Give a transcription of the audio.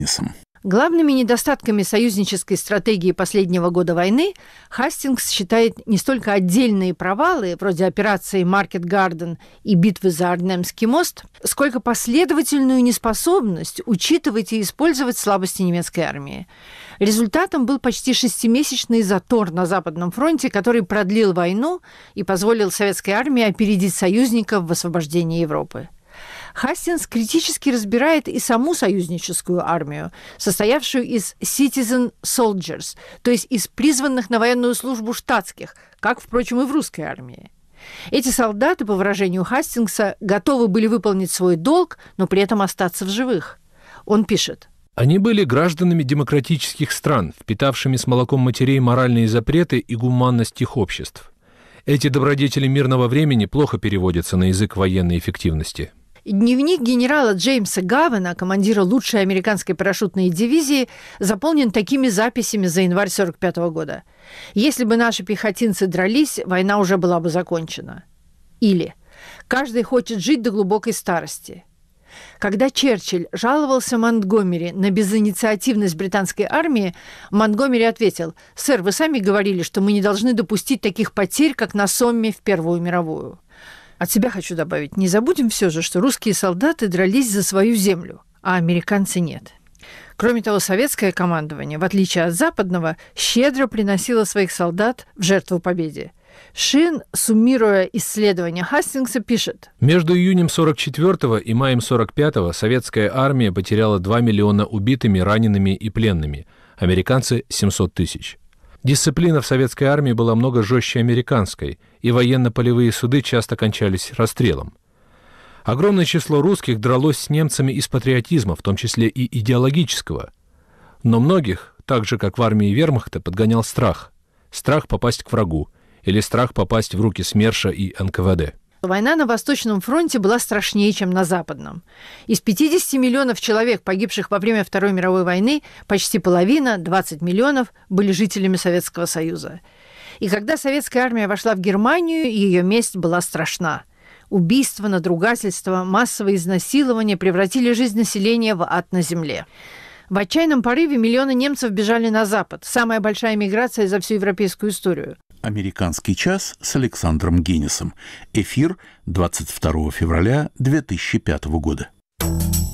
Главными недостатками союзнической стратегии последнего года войны Хастингс считает не столько отдельные провалы, вроде операции «Маркет Гарден» и битвы за Арнемский мост, сколько последовательную неспособность учитывать и использовать слабости немецкой армии. Результатом был почти 6-месячный затор на Западном фронте, который продлил войну и позволил советской армии опередить союзников в освобождении Европы. Хастингс критически разбирает и саму союзническую армию, состоявшую из citizen soldiers, то есть из призванных на военную службу штатских, как, впрочем, и в русской армии. Эти солдаты, по выражению Хастингса, готовы были выполнить свой долг, но при этом остаться в живых. Он пишет: «Они были гражданами демократических стран, впитавшими с молоком матерей моральные запреты и гуманность их обществ. Эти добродетели мирного времени плохо переводятся на язык военной эффективности». Дневник генерала Джеймса Гавена, командира лучшей американской парашютной дивизии, заполнен такими записями за январь 1945 года. «Если бы наши пехотинцы дрались, война уже была бы закончена». Или «Каждый хочет жить до глубокой старости». Когда Черчилль жаловался Монтгомери на безинициативность британской армии, Монтгомери ответил: «Сэр, вы сами говорили, что мы не должны допустить таких потерь, как на Сомме в Первую мировую». От себя хочу добавить, не забудем все же, что русские солдаты дрались за свою землю, а американцы нет. Кроме того, советское командование, в отличие от западного, щедро приносило своих солдат в жертву победе. Шин, суммируя исследования Хастингса, пишет: «Между июнем 44-го и маем 45-го советская армия потеряла 2 миллиона убитыми, ранеными и пленными, американцы – 700 тысяч. Дисциплина в советской армии была много жестче американской, и военно-полевые суды часто кончались расстрелом. Огромное число русских дралось с немцами из патриотизма, в том числе и идеологического. Но многих, так же как в армии вермахта, подгонял страх. Страх попасть к врагу или страх попасть в руки СМЕРШа и НКВД». Война на Восточном фронте была страшнее, чем на Западном. Из 50 миллионов человек, погибших во время Второй мировой войны, почти половина, 20 миллионов, были жителями Советского Союза. И когда советская армия вошла в Германию, ее месть была страшна. Убийства, надругательства, массовые изнасилования превратили жизнь населения в ад на земле. В отчаянном порыве миллионы немцев бежали на Запад. Самая большая миграция за всю европейскую историю. «Американский час» с Александром Гиннесом. Эфир 22 февраля 2005 года.